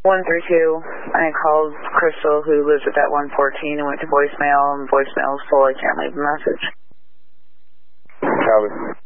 132. I called Crystal, who lives at that 114, and went to voicemail, and voicemail is full. I can't leave a message. Copy.